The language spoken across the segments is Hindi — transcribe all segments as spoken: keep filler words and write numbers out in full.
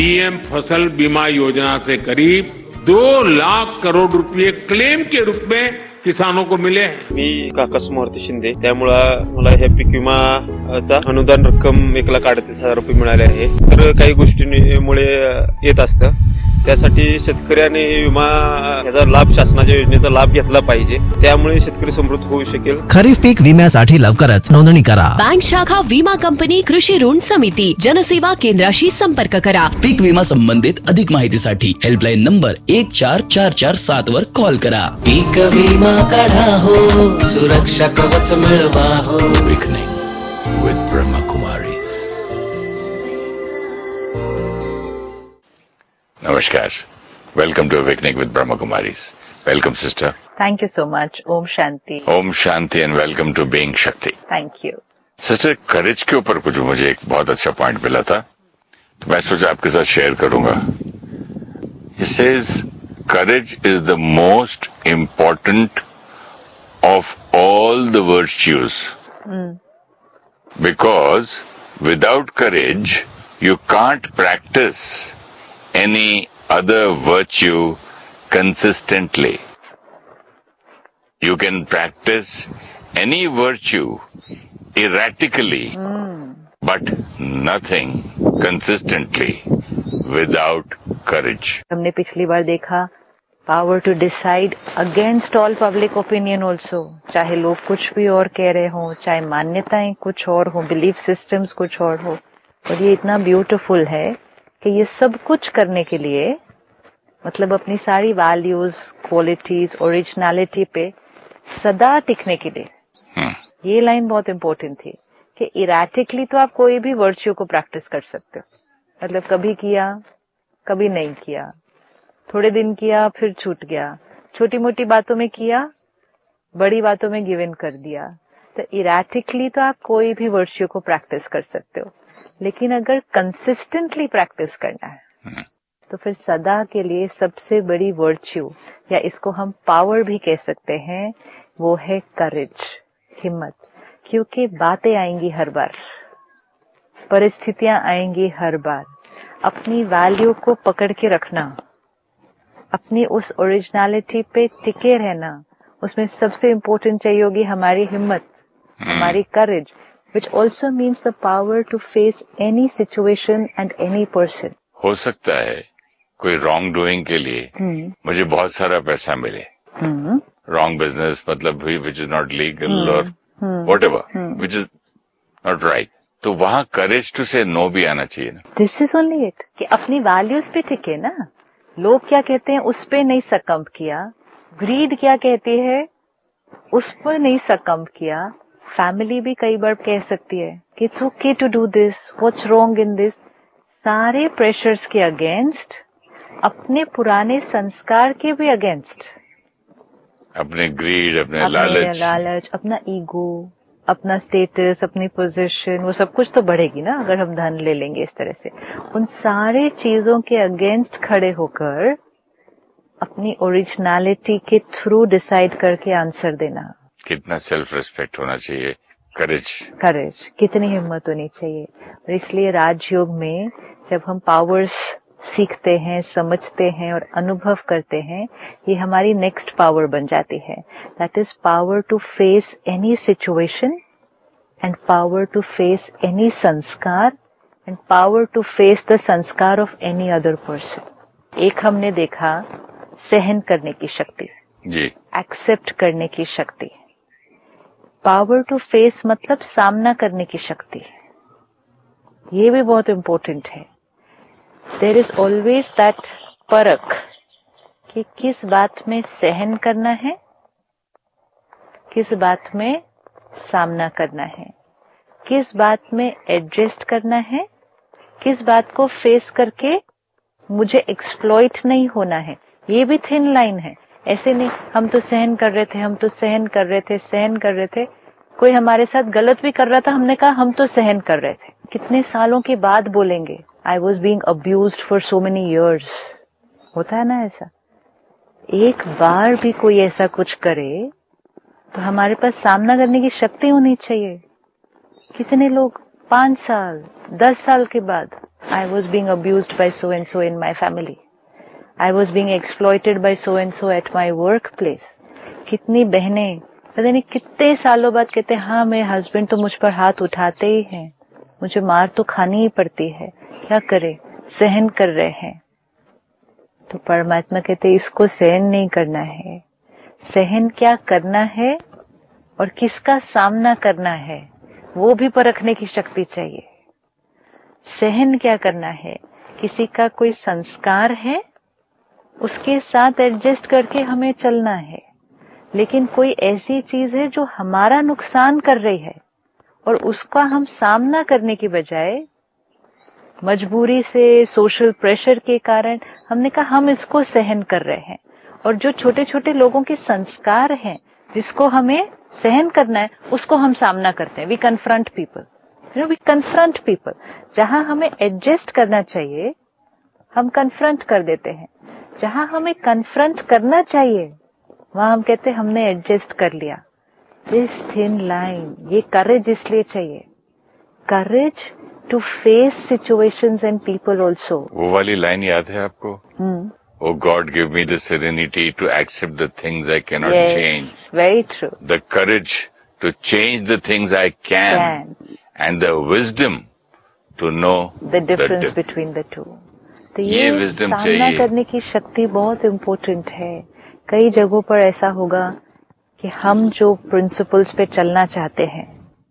पीएम फसल बीमा योजना से करीब दो लाख करोड़ रुपए क्लेम के रूप में किसानों को मिले हैं। मी काकास मूर्ती शिंदे, त्यामुळं मला ह्या पीक विमाचा अनुदान रक्कम एक लाख अडतीस हजार रुपये मिळाले आहे. तर काही गोष्टींमुळे येत असतं, त्यासाठी शेतकऱ्याने विमा याचा लाभ, शासनाच्या योजनेचा लाभ घेतला पाहिजे. त्यामुळे शेतकरी समृद्ध होऊ शकेल. खरीप पीक विम्यासाठी लवकरच नोंदणी करा. बँक शाखा, विमा कंपनी, कृषी ऋण समिती, जनसेवा केंद्राशी संपर्क करा. पीक विमा संबंधित अधिक माहितीसाठी हेल्पलाईन नंबर एक चार चार चार सात वर कॉल करा. पीक विमा काढा हो, सुरक्षा कवच मिळवा हो. with Brahma Kumaris. Namaskar. Welcome to Awakening with Brahma Kumaris. Welcome, sister. Thank you so much. Om Shanti. Om Shanti and welcome to Being Shakti. Thank you. Sister, courage के ऊपर कुछ मुझे एक बहुत अच्छा पॉइंट मिला था, तो मैं सोचा आपके साथ शेयर करूंगा. He says, courage is the most important of all the virtues. Mm. Because without courage, you can't practice any other virtue consistently. You can practice any virtue erratically, Mm. but nothing consistently without courage. हमने पिछली बार देखा power to decide against all public opinion also. चाहे लोग कुछ भी और कह रहे हों, चाहे मान्यताएं कुछ और हो, बिलीफ सिस्टम्स कुछ और हो. और ये इतना ब्यूटीफुल है कि ये सब कुछ करने के लिए, मतलब अपनी सारी वैल्यूज, क्वालिटीज, ओरिजिनलिटी पे सदा टिकने के लिए. hmm. ये लाइन बहुत इंपॉर्टेंट थी कि इराटिकली तो आप कोई भी वर्च्यू को प्रैक्टिस कर सकते हो. मतलब कभी किया, कभी नहीं किया, थोड़े दिन किया, फिर छूट गया, छोटी मोटी बातों में किया, बड़ी बातों में गिव इन कर दिया. तो इराटिकली तो आप कोई भी वर्च्यू को प्रैक्टिस कर सकते हो. लेकिन अगर कंसिस्टेंटली प्रैक्टिस करना है hmm. तो फिर सदा के लिए सबसे बड़ी वर्च्यू, या इसको हम पावर भी कह सकते हैं, वो है करेज, हिम्मत. क्योंकि बातें आएंगी हर बार, परिस्थितियां आएंगी हर बार. अपनी वैल्यू को पकड़ के रखना, अपनी उस ओरिजिनलिटी पे टिके रहना, उसमें सबसे इम्पोर्टेंट चाहिए होगी हमारी हिम्मत, hmm. हमारी करेज, which also means the power to face any situation and any person. हो सकता है कोई रॉन्ग डूइंग के लिए hmm. मुझे बहुत सारा पैसा मिले, रॉन्ग बिजनेस, मतलब विच इज नॉट लीगल और what ever which is not right, तो वहाँ करेज टू से नो भी आना चाहिए ना. दिस इज ओनली इट कि अपनी वैल्यूज पे टिके ना. लोग क्या कहते हैं उस पे नहीं सकम्प किया, ग्रीड क्या कहती है उस पर नहीं सकम्प किया. फैमिली भी कई बार कह सकती है कि it's okay to do this, what's wrong in this. सारे प्रेशर्स के अगेंस्ट, अपने पुराने संस्कार के भी अगेंस्ट, अपने ग्रीड, अपने अपने लालच लालच, अपना ईगो, अपना स्टेटस, अपनी पोजीशन, वो सब कुछ तो बढ़ेगी ना अगर हम धन ले लेंगे इस तरह से. उन सारे चीजों के अगेंस्ट खड़े होकर अपनी ओरिजिनलिटी के थ्रू डिसाइड करके आंसर देना. कितना सेल्फ रिस्पेक्ट होना चाहिए, करेज करेज, कितनी हिम्मत होनी चाहिए. और इसलिए राजयोग में जब हम पावर्स सीखते हैं, समझते हैं और अनुभव करते हैं, ये हमारी नेक्स्ट पावर बन जाती है. That is power to face any situation and power to face any संस्कार and power to face the संस्कार ऑफ एनी अदर पर्सन. एक हमने देखा सहन करने की शक्ति जी, एक्सेप्ट करने की शक्ति. पावर टू फेस मतलब सामना करने की शक्ति. ये भी बहुत इंपॉर्टेंट है. देयर इज ऑलवेज दैट परख कि किस बात में सहन करना है, किस बात में सामना करना है, किस बात में एडजस्ट करना है, किस बात को फेस करके मुझे एक्सप्लॉइट नहीं होना है. ये भी थिन लाइन है. ऐसे नहीं हम तो सहन कर रहे थे, हम तो सहन कर रहे थे, सहन कर रहे थे. कोई हमारे साथ गलत भी कर रहा था, हमने कहा हम तो सहन कर रहे थे. कितने सालों के बाद बोलेंगे I was being abused for so many years. होता है ना ऐसा. एक बार भी कोई ऐसा कुछ करे तो हमारे पास सामना करने की शक्ति होनी चाहिए. कितने लोग पांच साल, दस साल के बाद I was being abused by so and so in my family. I was being exploited by so and so at my workplace. कितनी बहनें पता नहीं कितने सालों बाद कहते हैं हाँ मेरे हस्बैंड तो मुझ पर हाथ उठाते ही हैं, मुझे मार तो खानी ही पड़ती है, क्या करे, सहन कर रहे हैं। तो परमात्मा कहते इसको सहन नहीं करना है, सहन क्या करना है और किसका सामना करना है वो भी परखने की शक्ति चाहिए। सहन क्या करना है, किसी का कोई संस्कार है उसके साथ एडजस्ट करके हमें चलना है, लेकिन कोई ऐसी चीज है जो हमारा नुकसान कर रही है और उसका हम सामना करने की बजाय मजबूरी से, सोशल प्रेशर के कारण हमने कहा हम इसको सहन कर रहे हैं। और जो छोटे छोटे लोगों के संस्कार हैं जिसको हमें सहन करना है उसको हम सामना करते हैं। We confront people, you know we confront people. जहां हमें एडजस्ट करना चाहिए हम कन्फ्रंट कर देते हैं, जहां हमें कन्फ्रंट करना चाहिए वहां हम कहते हैं हमने एडजस्ट कर लिया। दिस थिन लाइन, ये करेज इसलिए चाहिए, courage to face situations and people also. वो वाली लाइन याद है आपको? Oh God, give me the serenity to accept the things I cannot yes, change. Very true. The courage to change the things I can, can. And the wisdom to know the difference the between the two. तो ये ये wisdom सामना चाहिए करने की शक्ति बहुत इम्पोर्टेंट है। कई जगहों पर ऐसा होगा कि हम जो प्रिंसिपल्स पे चलना चाहते हैं,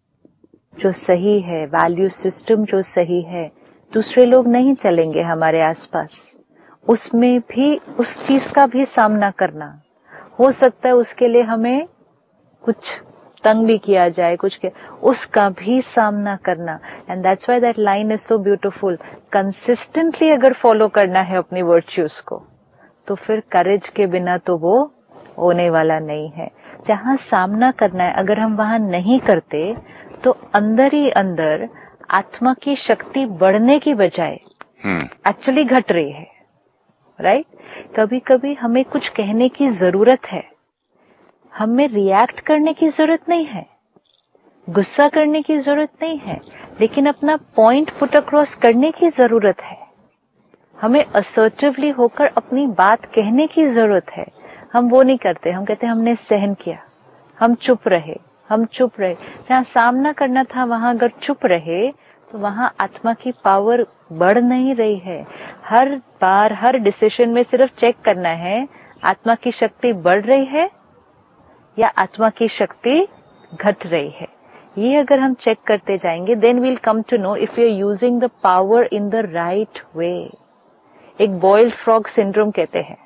जो सही है, वैल्यू सिस्टम जो सही है, दूसरे लोग नहीं चलेंगे हमारे आसपास, उसमें भी उस चीज का भी सामना करना हो सकता है। उसके लिए हमें कुछ तंग भी किया जाए, कुछ के, उसका भी सामना करना। And that's why that line is so beautiful. Consistently अगर फॉलो करना है अपनी वर्च्यूज को तो फिर करेज के बिना तो वो होने वाला नहीं है। जहां सामना करना है अगर हम वहां नहीं करते तो अंदर ही अंदर आत्मा की शक्ति बढ़ने की बजाय एक्चुअली घट रही है। Right right? कभी कभी हमें कुछ कहने की जरूरत है, हमें रिएक्ट करने की जरूरत नहीं है, गुस्सा करने की जरूरत नहीं है, लेकिन अपना पॉइंट पुट अक्रॉस करने की जरूरत है। हमें असर्टिवली होकर अपनी बात कहने की जरूरत है। हम वो नहीं करते, हम कहते हैं हमने सहन किया, हम चुप रहे, हम चुप रहे। जहां सामना करना था वहां अगर चुप रहे तो वहां आत्मा की पावर बढ़ नहीं रही है। हर बार हर डिसीजन में सिर्फ चेक करना है आत्मा की शक्ति बढ़ रही है या आत्मा की शक्ति घट रही है। ये अगर हम चेक करते जाएंगे then we'll come to know if you are using the power in the right way. एक बॉइल्ड फ्रॉग सिंड्रोम कहते हैं।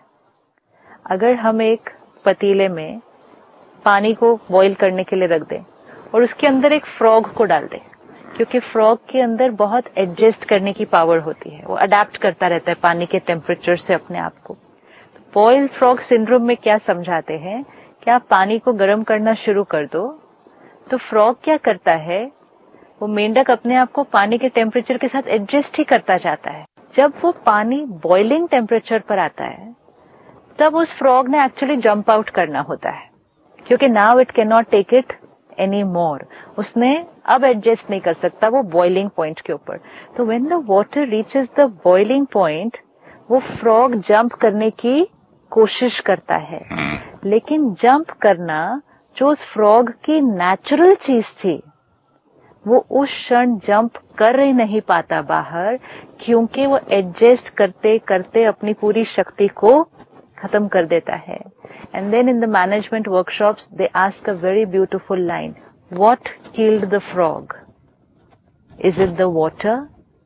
अगर हम एक पतीले में पानी को बॉईल करने के लिए रख दें और उसके अंदर एक फ्रॉग को डाल दें, क्योंकि फ्रॉग के अंदर बहुत एडजस्ट करने की पावर होती है, वो अडेप्ट करता रहता है पानी के टेम्परेचर से अपने आप को। तो बॉइल्ड फ्रॉग सिंड्रोम में क्या समझाते हैं कि आप पानी को गर्म करना शुरू कर दो तो फ्रॉग क्या करता है, वो मेंढक अपने आप को पानी के टेम्परेचर के साथ एडजस्ट ही करता जाता है। जब वो पानी बॉइलिंग टेम्परेचर पर आता है तब उस फ्रॉग ने एक्चुअली जंप आउट करना होता है, क्योंकि now it can not take it any more. उसने अब एडजस्ट नहीं कर सकता वो बॉइलिंग पॉइंट के ऊपर। तो when the water reaches the boiling point वो फ्रॉग जंप करने की कोशिश करता है, लेकिन जंप करना जो उस फ्रॉग की नेचुरल चीज थी वो उस क्षण जंप कर ही नहीं पाता बाहर, क्योंकि वो एडजस्ट करते करते अपनी पूरी शक्ति को खत्म कर देता है। And then in the management workshops, they ask a very beautiful line. What killed the frog? Is it the water?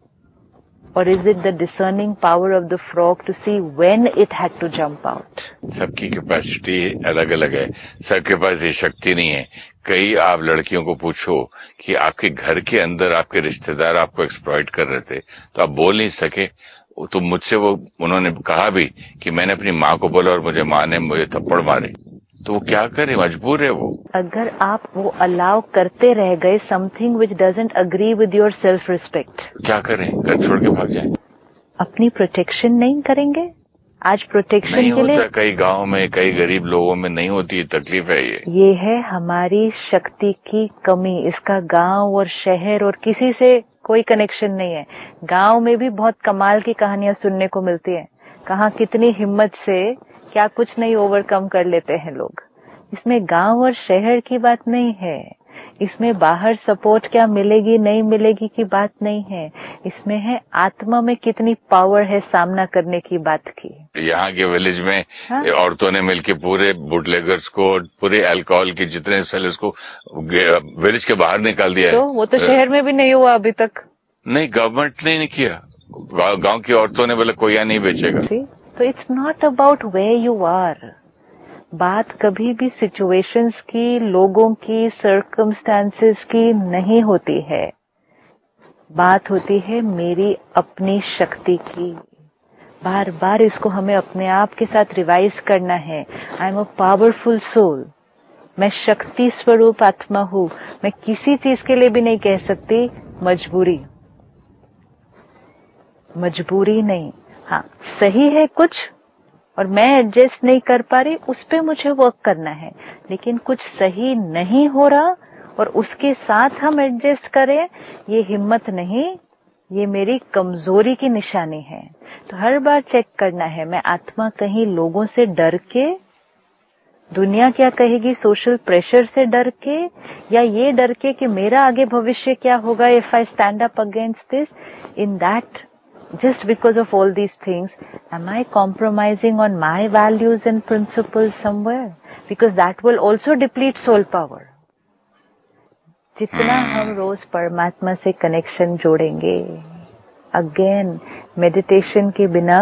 Or is it the discerning power of the frog to see when it had to jump out? सबकी कैपेसिटी अलग अलग है, सबके पास ये शक्ति नहीं है। कई आप लड़कियों को पूछो कि आपके घर के अंदर आपके रिश्तेदार आपको एक्सप्लॉइट कर रहे थे तो आप बोल नहीं सके, तो मुझसे वो उन्होंने कहा भी कि मैंने अपनी माँ को बोला और मुझे माँ ने मुझे थप्पड़ मारे, तो वो क्या करे, मजबूर है वो। अगर आप वो अलाउ करते रह गए something which doesn't agree with your self respect, क्या करें, घर छोड़ के भाग जाए? अपनी प्रोटेक्शन नहीं करेंगे। आज प्रोटेक्शन नहीं के लिए कई गांव में कई गरीब लोगों में नहीं होती, तकलीफ है ये ये है हमारी शक्ति की कमी। इसका गांव और शहर और किसी से कोई कनेक्शन नहीं है। गांव में भी बहुत कमाल की कहानियां सुनने को मिलती है, कहाँ कितनी हिम्मत से क्या कुछ नहीं ओवरकम कर लेते हैं लोग। इसमें गांव और शहर की बात नहीं है, इसमें बाहर सपोर्ट क्या मिलेगी नहीं मिलेगी की बात नहीं है, इसमें है आत्मा में कितनी पावर है सामना करने की बात की। यहाँ के विलेज में हाँ? औरतों ने मिलके पूरे बुटलेगर्स को, पूरे अल्कोहल के जितने सेलर्स को विलेज के बाहर निकाल दिया तो है। वो तो शहर में भी नहीं हुआ अभी तक। नहीं, गवर्नमेंट ने नहीं किया, गांव की औरतों ने बोला कोई यहाँ नहीं बेचेगा। तो it's not about where you are. बात कभी भी सिचुएशंस की, लोगों की, सर्कमस्टांसेस की नहीं होती है, बात होती है मेरी अपनी शक्ति की। बार बार इसको हमें अपने आप के साथ रिवाइज करना है। I am a powerful soul, मैं शक्ति स्वरूप आत्मा हूँ। मैं किसी चीज के लिए भी नहीं कह सकती मजबूरी, मजबूरी नहीं। हाँ, सही है कुछ और मैं एडजस्ट नहीं कर पा रही, उस पे मुझे वर्क करना है। लेकिन कुछ सही नहीं हो रहा और उसके साथ हम एडजस्ट करें, ये हिम्मत नहीं, ये मेरी कमजोरी की निशानी है। तो हर बार चेक करना है, मैं आत्मा कहीं लोगों से डर के, दुनिया क्या कहेगी, सोशल प्रेशर से डर के, या ये डर के कि मेरा आगे भविष्य क्या होगा if I stand up against this. In that, just because of all these things, am I compromising on my values and principles somewhere? Because that will also deplete soul power. जितना हम रोज परमात्मा से कनेक्शन जोड़ेंगे, अगेन मेडिटेशन के बिना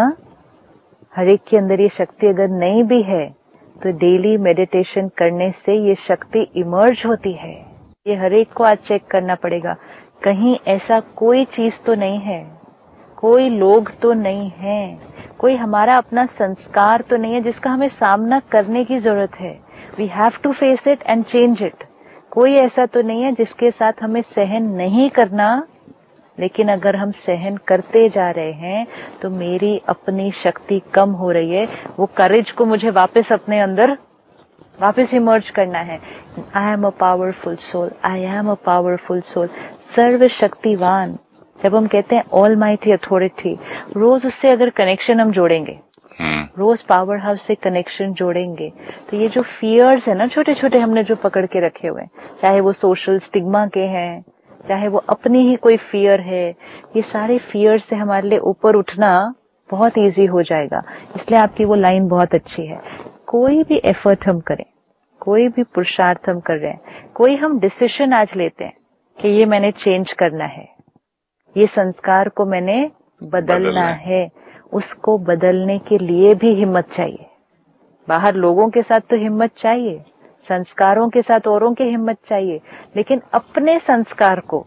हर एक के अंदर ये शक्ति अगर नहीं भी है तो डेली मेडिटेशन करने से ये शक्ति इमर्ज होती है। ये हर एक को आज चेक करना पड़ेगा, कहीं ऐसा कोई चीज तो नहीं है, कोई लोग तो नहीं है, कोई हमारा अपना संस्कार तो नहीं है जिसका हमें सामना करने की जरूरत है। We have to face it and change it. कोई ऐसा तो नहीं है जिसके साथ हमें सहन नहीं करना, लेकिन अगर हम सहन करते जा रहे हैं तो मेरी अपनी शक्ति कम हो रही है। वो करेज को मुझे वापस अपने अंदर वापस इमर्ज करना है। I am a powerful soul, I am a powerful soul, सर्वशक्तिवान। जब हम कहते हैं ऑल माइटी अथॉरिटी, रोज उससे अगर कनेक्शन हम जोड़ेंगे, रोज पावर हाउस से कनेक्शन जोड़ेंगे, तो ये जो फियर्स है ना छोटे छोटे हमने जो पकड़ के रखे हुए, चाहे वो सोशल स्टिग्मा के हैं, चाहे वो अपनी ही कोई फियर है, ये सारे फियर से हमारे लिए ऊपर उठना बहुत इजी हो जाएगा। इसलिए आपकी वो लाइन बहुत अच्छी है। कोई भी एफर्ट हम करें, कोई भी पुरुषार्थ हम कर रहे हैं, कोई हम डिसीजन आज लेते हैं कि ये मैंने चेंज करना है, ये संस्कार को मैंने बदलना है, उसको बदलने के लिए भी हिम्मत चाहिए। बाहर लोगों के साथ तो हिम्मत चाहिए, संस्कारों के साथ औरों की हिम्मत चाहिए, लेकिन अपने संस्कार को,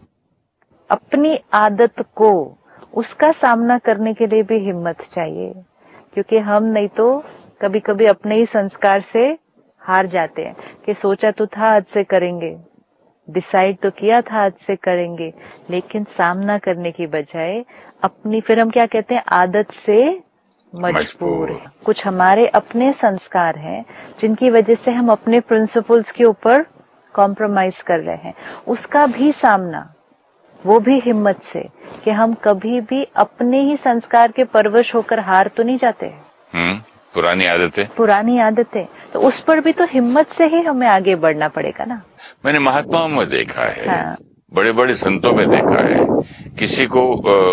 अपनी आदत को, उसका सामना करने के लिए भी हिम्मत चाहिए। क्योंकि हम नहीं तो कभी कभी अपने ही संस्कार से हार जाते हैं कि सोचा तो था आज से करेंगे, डिसाइड तो किया था आज से करेंगे, लेकिन सामना करने की बजाय अपनी, फिर हम क्या कहते हैं, आदत से मजबूर। कुछ हमारे अपने संस्कार हैं जिनकी वजह से हम अपने प्रिंसिपल्स के ऊपर कॉम्प्रोमाइज कर रहे हैं, उसका भी सामना, वो भी हिम्मत से, कि हम कभी भी अपने ही संस्कार के परवश होकर हार तो नहीं जाते। हम्म, पुरानी आदतें पुरानी आदतें तो उस पर भी तो हिम्मत से ही हमें आगे बढ़ना पड़ेगा ना। मैंने महात्माओं में देखा है, हाँ। बड़े बड़े संतों में देखा है, किसी को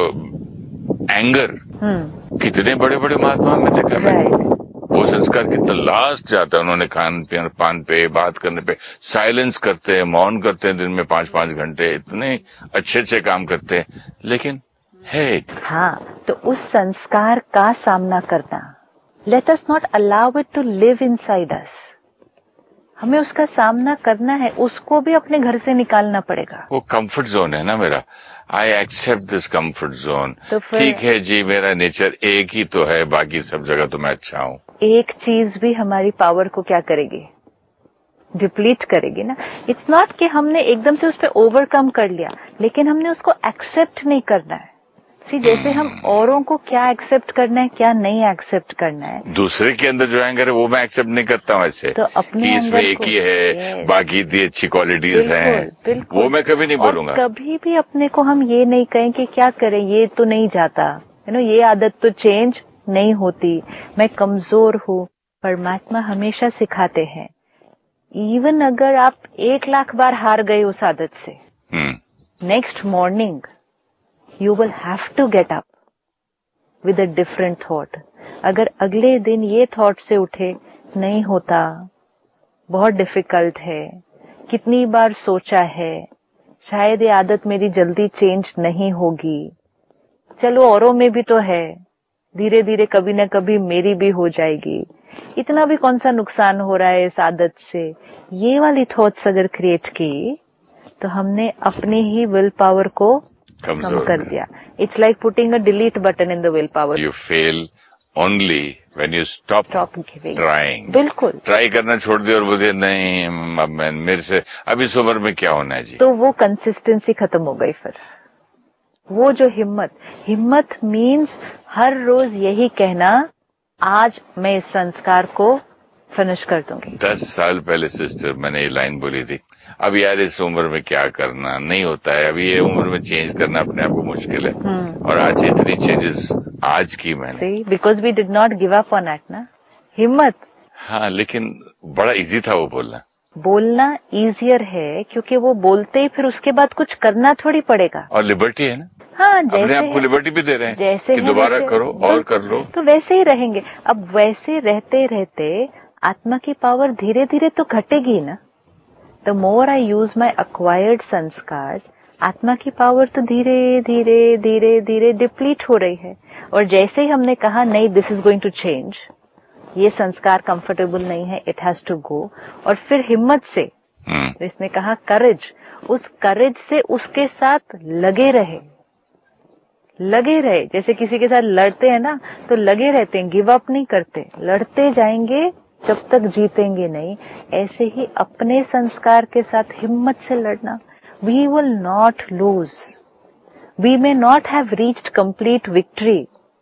आ, एंगर कितने बड़े बड़े महात्माओं में देखा है, वो संस्कार कितना लास्ट जाता है। उन्होंने खान पीन पान पे, बात करने पे साइलेंस करते हैं, मौन करते हैं, दिन में पांच पांच घंटे, इतने अच्छे अच्छे काम करते हैं, लेकिन है। हाँ, तो उस संस्कार का सामना करना, let us not allow it to live inside us. हमें उसका सामना करना है, उसको भी अपने घर से निकालना पड़ेगा। वो कंफर्ट जोन है ना मेरा, I accept this comfort zone. ठीक है जी, मेरा नेचर एक ही तो है, बाकी सब जगह तो मैं अच्छा हूँ। एक चीज भी हमारी पावर को क्या करेगी, डिप्लीट करेगी ना। इट्स नॉट कि हमने एकदम से उस पर ओवरकम कर लिया, लेकिन हमने उसको एक्सेप्ट नहीं करना है। सी जैसे हम औरों को क्या एक्सेप्ट करना है क्या नहीं एक्सेप्ट करना है, दूसरे के अंदर जो एंगर है वो मैं एक्सेप्ट नहीं करता हूँ ऐसे तो अपने कि इसमें अंदर एक को- ही है, Yes. बाकी इतनी अच्छी क्वालिटीज बिल्कुल, हैं, बिल्कुल। वो मैं कभी नहीं और बोलूंगा। कभी भी अपने को हम ये नहीं कहें कि क्या करें, ये तो नहीं जाता, यू नो ये आदत तो चेंज नहीं होती, मैं कमजोर हूँ। परमात्मा हमेशा सिखाते हैं इवन अगर आप एक लाख बार हार गए उस आदत से, next morning you will have to get up with a different thought. अगर अगले दिन ये थॉट से उठे नहीं होता, बहुत डिफिकल्ट है, कितनी बार सोचा है, शायद ये आदत मेरी जल्दी चेंज नहीं होगी, चलो औरों में भी तो है, धीरे धीरे कभी न कभी मेरी भी हो जाएगी, इतना भी कौन सा नुकसान हो रहा है इस आदत से, ये वाली थॉट्स अगर क्रिएट की तो हमने अपने ही विल पावर को कम कर दिया। It's like putting a delete button in the will power. You fail only when you stop stop giving. Trying. बिल्कुल, ट्राई करना छोड़ दिया और बोलते नहीं अब मैं मेरे से अब इस उम्र में क्या होना है जी, तो वो कंसिस्टेंसी खत्म हो गई। फिर वो जो हिम्मत, हिम्मत मीन्स हर रोज यही कहना आज मैं इस संस्कार को फिनिश कर दूंगी। दस साल पहले सिस्टर मैंने ये लाइन बोली थी, अब यार इस उम्र में क्या करना, नहीं होता है, अभी ये उम्र में चेंज करना अपने आप को मुश्किल है। और आज इतनी चेंजेस आज की मैंने, because we did not give up on it ना, हिम्मत। हाँ, लेकिन बड़ा इजी था वो बोलना। बोलना इजियर है क्योंकि वो बोलते ही फिर उसके बाद कुछ करना थोड़ी पड़ेगा। और लिबर्टी है ना, हाँ, जैसे अपने आप को लिबर्टी भी दे रहे हैं जैसे कि दोबारा वैसे, करो और कर लो, तो वैसे ही रहेंगे। अब वैसे रहते रहते आत्मा की पावर धीरे धीरे तो घटेगी ना। The more I use my acquired संस्कार, आत्मा की पावर तो धीरे धीरे धीरे धीरे डिप्लीट हो रही है। और जैसे ही हमने कहा नहीं this is going to change, ये संस्कार कंफर्टेबल नहीं है, इट हैज टू गो, और फिर हिम्मत से तो इसने कहा करेज, उस करेज से उसके साथ लगे रहे, लगे रहे। जैसे किसी के साथ लड़ते हैं ना तो लगे रहते हैं, गिव अप नहीं करते, लड़ते जाएंगे जब तक जीतेंगे नहीं। ऐसे ही अपने संस्कार के साथ हिम्मत से लड़ना। We will not lose, we may not have reached complete victory,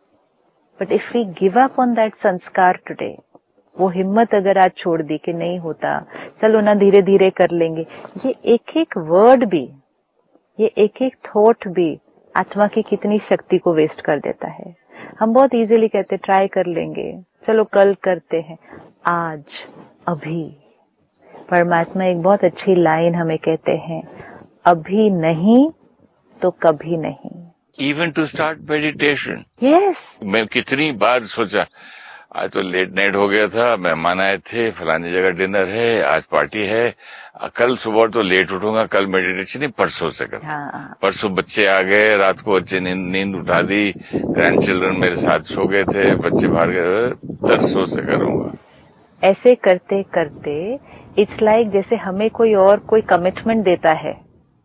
but if we give up on that संस्कार टुडे, वो हिम्मत अगर आज छोड़ दी कि नहीं होता, चलो ना धीरे धीरे कर लेंगे, ये एक एक वर्ड भी, ये एक एक थॉट भी आत्मा की कितनी शक्ति को वेस्ट कर देता है। हम बहुत इजीली कहते ट्राई कर लेंगे, चलो कल करते हैं, आज अभी। परमात्मा एक बहुत अच्छी लाइन हमें कहते हैं, अभी नहीं तो कभी नहीं। Even to start meditation. Yes, मैं कितनी बार सोचा, आज तो लेट नाइट हो गया था, मेहमान आए थे, फलानी जगह डिनर है, आज पार्टी है, कल सुबह तो लेट उठूंगा, कल मेडिटेशन नहीं, परसों से कर। हाँ। परसों बच्चे आ गए, रात को बच्चे नींद नींद उठा दी, ग्रैंड चिल्ड्रन मेरे साथ सो गए थे, बच्चे बाहर गए, तरसों से करूंगा। ऐसे करते करते इट्स लाइक जैसे हमें कोई और कोई कमिटमेंट देता है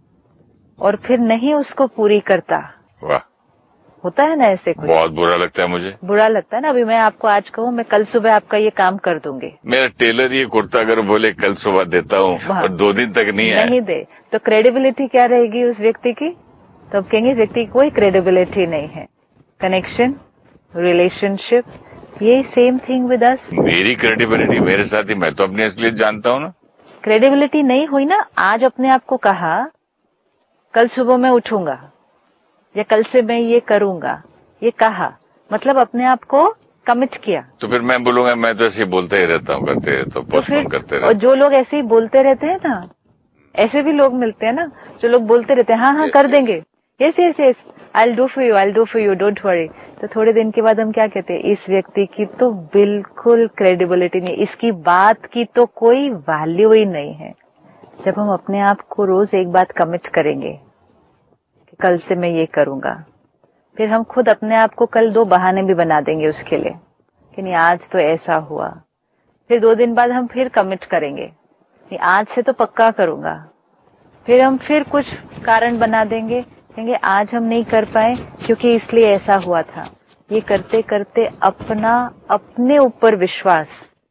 और फिर नहीं उसको पूरी करता। वाह, होता है ना ऐसे कुछ। बहुत बुरा लगता है मुझे। बुरा लगता है ना। अभी मैं आपको आज कहूँ मैं कल सुबह आपका ये काम कर दूंगी, मेरा टेलर ये कुर्ता अगर बोले कल सुबह देता हूँ और दो दिन तक नहीं है, नहीं दे, तो क्रेडिबिलिटी क्या रहेगी उस व्यक्ति की? तो अब कहेंगे इस व्यक्ति की कोई क्रेडिबिलिटी नहीं है। कनेक्शन, रिलेशनशिप, ये सेम थिंग विद अस। मेरी क्रेडिबिलिटी मेरे साथ ही, मैं तो अपनी असलियत जानता हूँ ना। क्रेडिबिलिटी नहीं हुई ना। आज अपने आप को कहा कल सुबह मैं उठूंगा या कल से मैं ये करूंगा, ये कहा मतलब अपने आप को कमिट किया। तो फिर मैं बोलूंगा मैं तो ऐसे ही बोलते ही रहता हूँ, करते रहता हूँ, पोस्टपोन करते रहता और जो लोग ऐसे ही बोलते रहते हैं ना, ऐसे भी लोग मिलते हैं ना जो लोग बोलते रहते हैं हाँ हाँ कर देंगे, yes yes yes I will do for you, I will do for you, don't worry. तो थोड़े दिन के बाद हम क्या कहते हैं, इस व्यक्ति की तो बिल्कुल क्रेडिबिलिटी नहीं, इसकी बात की तो कोई वैल्यू ही नहीं है। जब हम अपने आप को रोज एक बात कमिट करेंगे कि कल से मैं ये करूंगा, फिर हम खुद अपने आप को कल दो बहाने भी बना देंगे उसके लिए कि नहीं आज तो ऐसा हुआ। फिर दो दिन बाद हम फिर कमिट करेंगे कि आज से तो पक्का करूंगा। फिर हम फिर कुछ कारण बना देंगे, कहेंगे आज हम नहीं कर पाए क्योंकि इसलिए ऐसा हुआ था। ये करते करते अपना अपने ऊपर विश्वास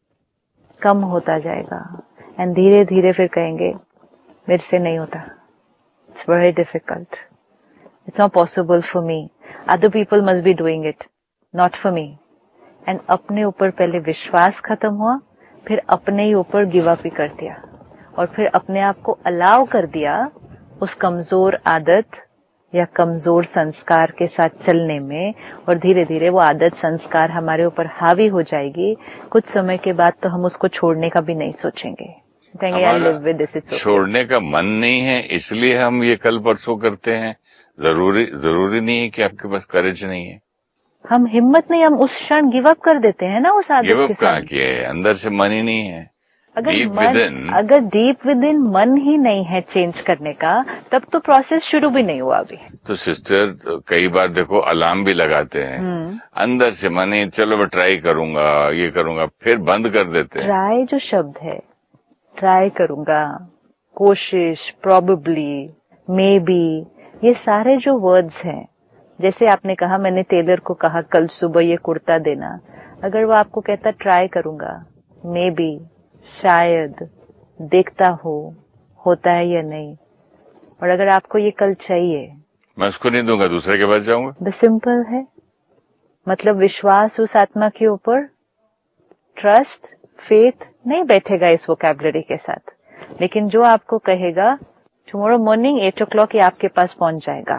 कम होता जाएगा एंड धीरे धीरे फिर कहेंगे मेरे से नहीं होता, it's very difficult, it's not possible for me. Other people must be doing it, not for me. And अपने ऊपर पहले विश्वास खत्म हुआ, फिर अपने ही ऊपर गिव अप ही कर दिया, और फिर अपने आप को अलाउ कर दिया उस कमजोर आदत या कमजोर संस्कार के साथ चलने में, और धीरे धीरे वो आदत संस्कार हमारे ऊपर हावी हो जाएगी। कुछ समय के बाद तो हम उसको छोड़ने का भी नहीं सोचेंगे, कहेंगे यार live with this, it's okay. छोड़ने का मन नहीं है इसलिए हम ये कल परसों करते हैं। जरूरी जरूरी नहीं है कि आपके पास करेज नहीं है। हम हिम्मत नहीं, हम उस क्षण गिव अप कर देते हैं ना उस आदत गिव के अप कहाँ साथ। किया है, अंदर से मन ही नहीं है। अगर Deep मन within- अगर डीप विद इन मन ही नहीं है चेंज करने का, तब तो प्रोसेस शुरू भी नहीं हुआ अभी। तो सिस्टर कई बार देखो अलार्म भी लगाते हैं, अंदर से मन ही चलो मैं ट्राई करूंगा, ये करूंगा, फिर बंद कर देते हैं। ट्राई जो शब्द है, ट्राई करूंगा, कोशिश, प्रोबेबली, मे बी, ये सारे जो वर्ड्स हैं, जैसे आपने कहा मैंने टेलर को कहा कल सुबह ये कुर्ता देना, अगर वो आपको कहता ट्राई करूंगा, मे बी, शायद, देखता हो होता है या नहीं, और अगर आपको ये कल चाहिए, मैं उसको नहीं दूंगा, दूसरे के पास जाऊंगा। द सिंपल है, मतलब विश्वास उस आत्मा के ऊपर, ट्रस्ट, फेथ नहीं बैठेगा इस वोकैबुलरी के साथ, लेकिन जो आपको कहेगा टुमारो मॉर्निंग एट ओ क्लॉक ये आपके पास पहुंच जाएगा।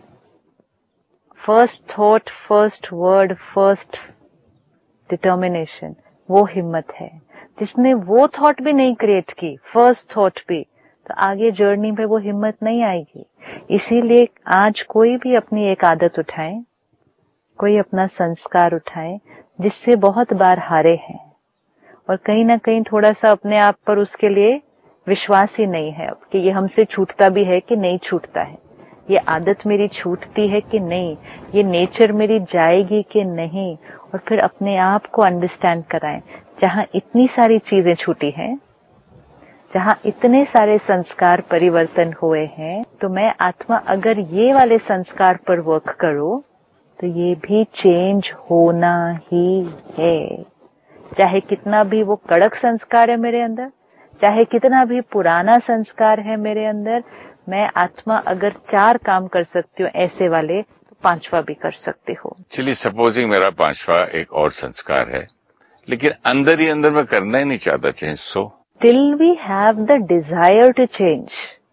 First thought, first word, first determination, वो हिम्मत है। जिसने वो थॉट भी नहीं क्रिएट की, फर्स्ट थॉट भी, तो आगे जर्नी पे वो हिम्मत नहीं आएगी। इसीलिए आज कोई भी अपनी एक आदत उठाए, कोई अपना संस्कार उठाए जिससे बहुत बार हारे हैं, और कहीं ना कहीं थोड़ा सा अपने आप पर उसके लिए विश्वास ही नहीं है कि ये हमसे छूटता भी है कि नहीं छूटता है, ये आदत मेरी छूटती है कि नहीं, ये नेचर मेरी जाएगी कि नहीं, और फिर अपने आप को अंडरस्टैंड कराएं। जहां इतनी सारी चीजें छूटी हैं, जहां इतने सारे संस्कार परिवर्तन हुए हैं, तो मैं आत्मा अगर ये वाले संस्कार पर वर्क करूं तो ये भी चेंज होना ही है। चाहे कितना भी वो कड़क संस्कार है मेरे अंदर, चाहे कितना भी पुराना संस्कार है मेरे अंदर, मैं आत्मा अगर चार काम कर सकती हूँ ऐसे वाले, तो पांचवा भी कर सकती हूँ। चलिए सपोजिंग मेरा पांचवा एक और संस्कार है, लेकिन अंदर ही अंदर मैं करना ही नहीं चाहता change. So till we have the desire to change,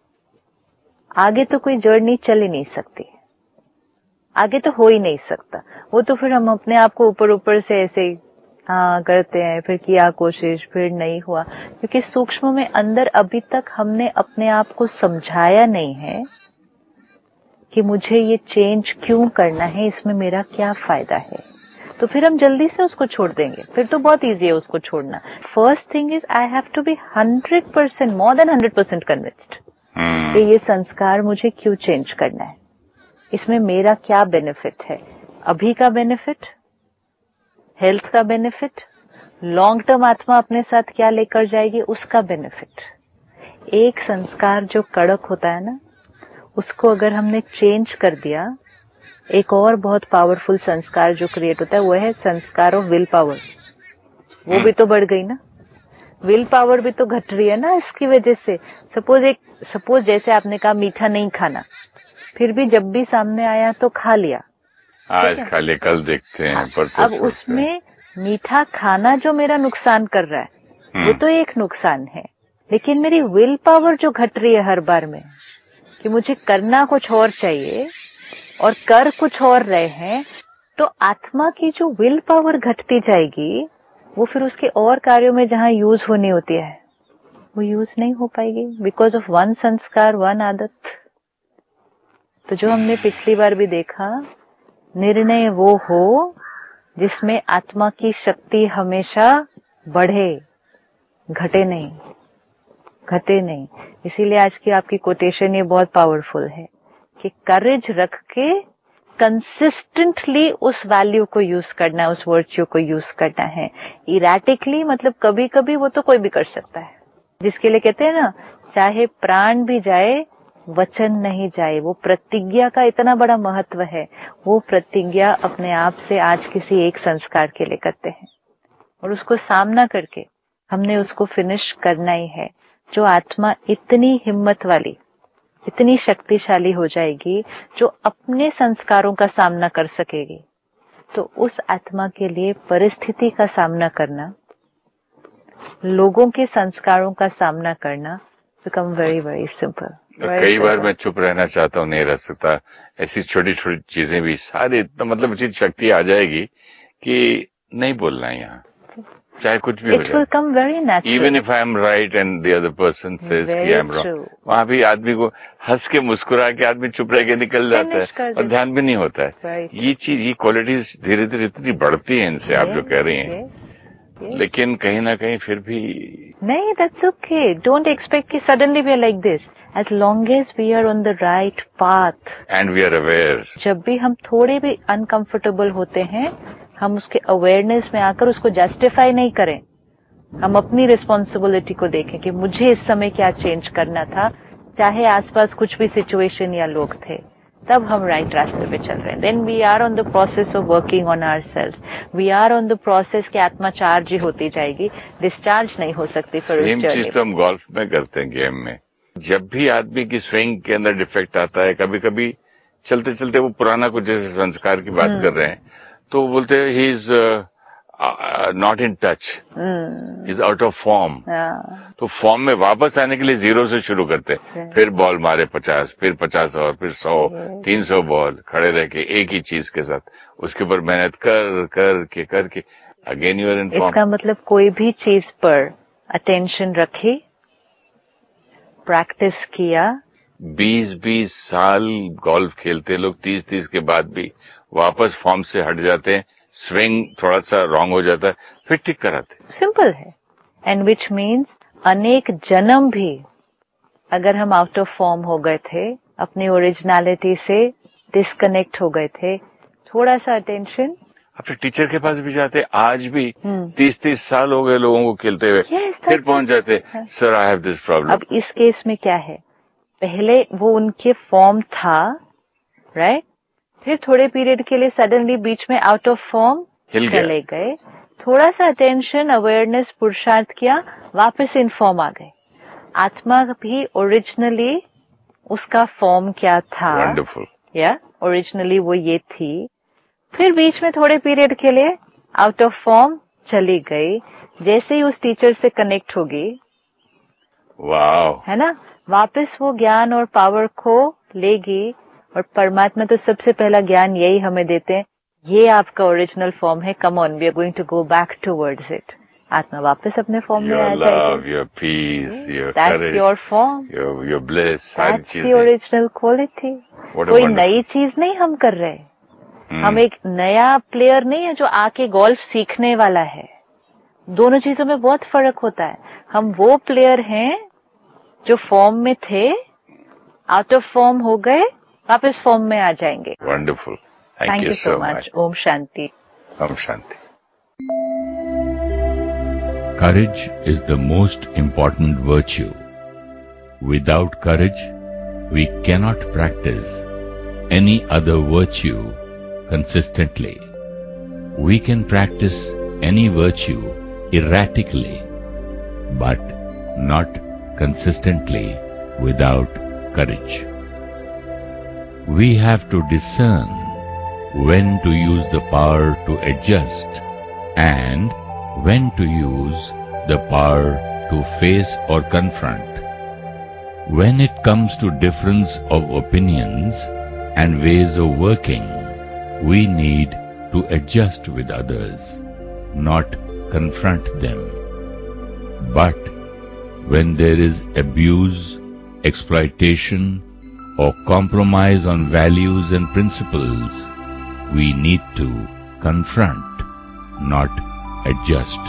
आगे तो कोई जर्नी चल ही नहीं सकती, आगे तो हो ही नहीं सकता। वो तो फिर हम अपने आप को ऊपर ऊपर से ऐसे हाँ करते हैं, फिर किया कोशिश, फिर नहीं हुआ, क्योंकि सूक्ष्म में अंदर अभी तक हमने अपने आप को समझाया नहीं है कि मुझे ये चेंज क्यों करना है, इसमें मेरा क्या फायदा है। तो फिर हम जल्दी से उसको छोड़ देंगे, फिर तो बहुत इजी है उसको छोड़ना। First thing is I have to be hundred percent more than hundred percent convinced कि ये संस्कार मुझे क्यों चेंज करना है, इसमें मेरा क्या बेनिफिट है, अभी का बेनिफिट, हेल्थ का बेनिफिट, लॉन्ग टर्म आत्मा अपने साथ क्या लेकर जाएगी उसका बेनिफिट। एक संस्कार जो कड़क होता है ना, उसको अगर हमने चेंज कर दिया, एक और बहुत पावरफुल संस्कार जो क्रिएट होता है वो है संस्कार ऑफ विल पावर। वो भी तो बढ़ गई ना, विल पावर भी तो घट रही है ना इसकी वजह से। सपोज एक सपोज जैसे आपने कहा मीठा नहीं खाना, फिर भी जब भी सामने आया तो खा लिया, आज खा ले कल देखते हैं, परसों अब उसमें मीठा खाना जो मेरा नुकसान कर रहा है वो तो एक नुकसान है, लेकिन मेरी विल पावर जो घट रही है हर बार में कि मुझे करना कुछ और चाहिए और कर कुछ और रहे हैं, तो आत्मा की जो विल पावर घटती जाएगी, वो फिर उसके और कार्यों में जहां यूज होनी होती है वो यूज नहीं हो पाएगी, बिकॉज ऑफ वन संस्कार, वन आदत। तो जो हमने पिछली बार भी देखा, निर्णय वो हो जिसमें आत्मा की शक्ति हमेशा बढ़े, घटे नहीं, घटे नहीं। इसीलिए आज की आपकी कोटेशन ये बहुत पावरफुल है कि करेज रख के कंसिस्टेंटली उस वैल्यू को यूज करना है, उस वर्च्यू को यूज करना है। इरेटिकली मतलब कभी कभी वो तो कोई भी कर सकता है, जिसके लिए कहते हैं ना, चाहे प्राण भी जाए वचन नहीं जाए। वो प्रतिज्ञा का इतना बड़ा महत्व है, वो प्रतिज्ञा अपने आप से आज किसी एक संस्कार के लिए करते हैं और उसको सामना करके हमने उसको फिनिश करना ही है। जो आत्मा इतनी हिम्मत वाली इतनी शक्तिशाली हो जाएगी जो अपने संस्कारों का सामना कर सकेगी। तो उस आत्मा के लिए परिस्थिति का सामना करना, लोगों के संस्कारों का सामना करना बिकम वेरी वेरी सिंपल। कई बार मैं चुप रहना चाहता हूँ, नहीं रह सकता। ऐसी छोटी छोटी चीजें भी सारी इतना मतलब चीज शक्ति आ जाएगी कि नहीं बोलना है यहाँ, चाहे कुछ भी हो जाए। It will come very natural. Even if I am right and the other person says कि I am wrong, वहाँ भी आदमी को हंस के मुस्कुरा के आदमी चुप रह के निकल जाता है और ध्यान भी नहीं होता है। ये चीज, ये क्वालिटीज धीरे धीरे इतनी बढ़ती है इनसे, आप जो कह रही हैं, लेकिन कहीं ना कहीं फिर भी नहीं। That's okay. Don't expect कि suddenly we are like this. As long as we are on the right path and we are aware. जब भी हम थोड़े भी uncomfortable होते हैं, हम उसके अवेयरनेस में आकर उसको जस्टिफाई नहीं करें। हम अपनी रिस्पॉन्सिबिलिटी को देखें कि मुझे इस समय क्या चेंज करना था, चाहे आसपास कुछ भी सिचुएशन या लोग थे, तब हम राइट रास्ते पे चल रहे हैं। Then we are on the process of working on ourselves, we are on the process कि आत्मा चार्ज ही होती जाएगी, डिस्चार्ज नहीं हो सकती। फिर सेम चीज तो हम गोल्फ में करते हैं, गेम में। जब भी आदमी की स्विंग के अंदर डिफेक्ट आता है, कभी कभी चलते चलते वो पुराना कुछ जैसे संस्कार की बात कर रहे हैं, तो बोलते हैं he is not in touch, is out of form. तो फॉर्म में वापस आने के लिए जीरो से शुरू करते हैं, फिर बॉल मारे पचास, फिर पचास और फिर सौ, तीन सौ बॉल खड़े रह के एक ही चीज के साथ, उसके ऊपर मेहनत कर कर के करके अगेन यूर इन फॉर्म। इसका मतलब कोई भी चीज पर अटेंशन रखी, प्रैक्टिस किया। बीस बीस साल गोल्फ खेलते लोग, तीस तीस के बाद भी वापस फॉर्म से हट जाते हैं, स्विंग थोड़ा सा रॉन्ग हो जाता है, फिर ठीक कराते। सिंपल है। एंड विच मीन्स अनेक जन्म भी अगर हम आउट ऑफ फॉर्म हो गए थे, अपनी ओरिजिनलिटी से डिस्कनेक्ट हो गए थे, थोड़ा सा अटेंशन। अपने टीचर के पास भी जाते, आज भी तीस तीस साल हो गए लोगों को खेलते हुए, yes, फिर पहुंच जाते, sir I have this problem. अब इस केस में क्या है, पहले वो उनके फॉर्म था, राइट, फिर थोड़े पीरियड के लिए सडनली बीच में आउट ऑफ फॉर्म चले गए, थोड़ा सा अटेंशन, अवेयरनेस, पुरुषार्थ किया, वापस इन फॉर्म आ गए। आत्मा भी ओरिजिनली उसका फॉर्म क्या था, वंडरफुल, या ओरिजिनली वो ये थी, फिर बीच में थोड़े पीरियड के लिए आउट ऑफ फॉर्म चली गई। जैसे ही उस टीचर से कनेक्ट होगी, वाओ, है ना, वापस वो ज्ञान और पावर को लेगी। और परमात्मा तो सबसे पहला ज्ञान यही हमें देते हैं, ये आपका ओरिजिनल फॉर्म है, come on, we are going to go back towards it. आत्मा वापस अपने फॉर्म में आ जाएगी। Your peace, your that's your form, your your bliss, सारी चीजें, दैट्स द ओरिजिनल क्वालिटी। कोई नई चीज नहीं हम कर रहे, hmm. हम एक नया प्लेयर नहीं है जो आके गोल्फ सीखने वाला है। दोनों चीजों में बहुत फर्क होता है। हम वो प्लेयर हैं जो फॉर्म में थे, आउट ऑफ फॉर्म हो गए, वापस फॉर्म में आ जाएंगे। Wonderful, thank you so much. Om Shanti. Om Shanti. Courage is the most important virtue. Without courage, we cannot practice any other virtue consistently. We can practice any virtue erratically, but not consistently without courage. We have to discern when to use the power to adjust and when to use the power to face or confront. When it comes to difference of opinions and ways of working, we need to adjust with others, not confront them. But when there is abuse, exploitation, or compromise on values and principles, we need to confront, not adjust.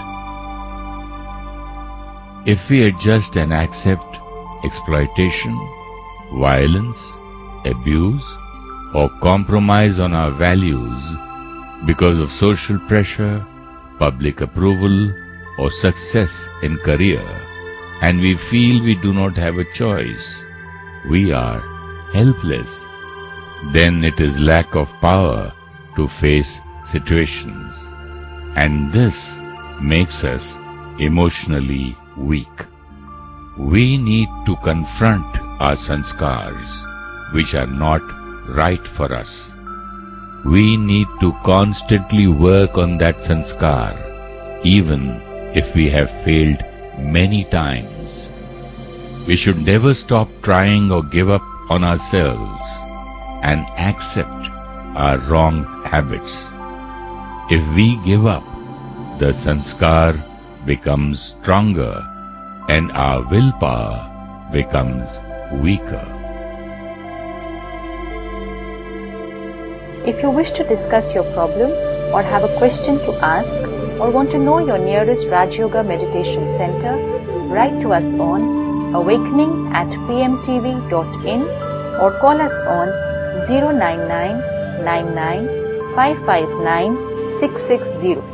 If we adjust and accept exploitation, violence, abuse, or compromise on our values because of social pressure, public approval, or success in career, and we feel we do not have a choice, we are helpless. Then it is lack of power to face situations, and this makes us emotionally weak. We need to confront are sanskars which are not right for us. We need to constantly work on that sanskar, even if we have failed many times. We should never stop trying or give up on ourselves and accept our wrong habits. If we give up, the sanskar becomes stronger and our willpower becomes weaker. If you wish to discuss your problem or have a question to ask or want to know your nearest Raj Yoga Meditation Center, write to us on awakening at p m t v dot in or call us on zero nine nine nine nine five five nine six six zero.